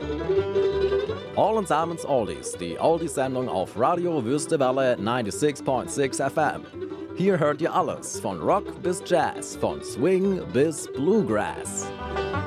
Allens Abends Oldies, die Oldies-Sendung auf Radio Wüstewelle 96.6 FM. Hier hört ihr alles, von Rock bis Jazz, von Swing bis Bluegrass.